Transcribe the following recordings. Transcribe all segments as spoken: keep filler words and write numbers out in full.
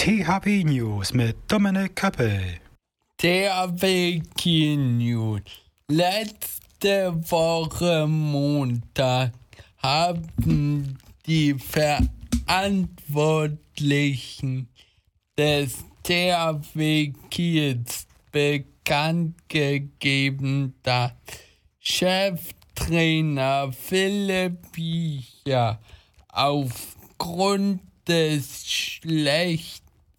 T H W News mit Dominik Köppel. T H W News. Letzte Woche Montag haben die Verantwortlichen des T H W Kiels bekannt gegeben, dass Cheftrainer Philipp Biecher aufgrund des schlecht,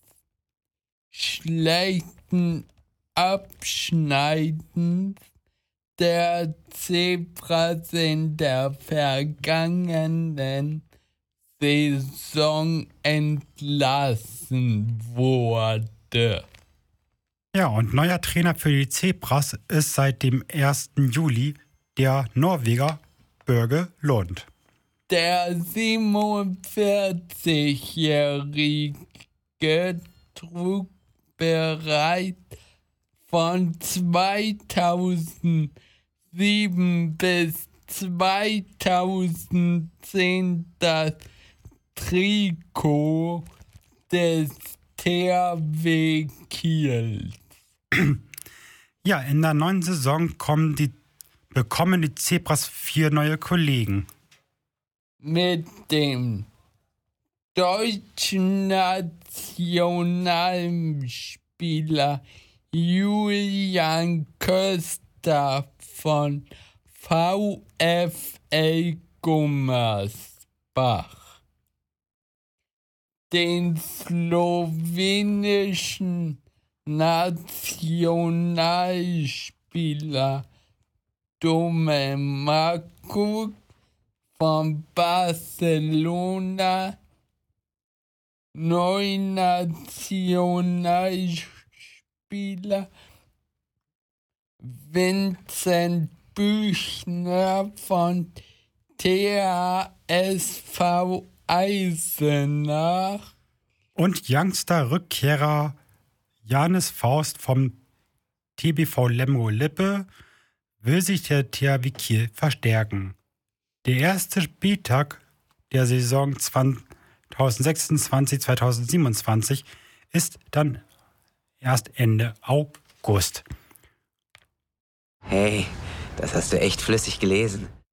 schlechten Abschneidens der Zebras in der vergangenen Saison entlassen wurde. Ja, und neuer Trainer für die Zebras ist seit dem ersten Juli der Norweger Børge Lund. Der siebenundvierzigjährige trug bereits von zweitausendsieben bis zweitausendzehn das Trikot des T H W Kiel. Ja, in der neuen Saison kommen die, bekommen die Zebras vier neue Kollegen. Mit dem deutschen Nationalspieler Julian Köster von VfL Gummersbach, den slowenischen Nationalspieler Dome Makuk von Barcelona, neun Nationalspieler Vincent Büchner von T H S V Eisenach und Youngster-Rückkehrer Janis Faust vom T B V Lemgo Lippe will sich der T H W Kiel verstärken. Der erste Spieltag der Saison zweitausendsechsundzwanzig zweitausendsiebenundzwanzig ist dann erst Ende August. Hey, das hast du echt flüssig gelesen.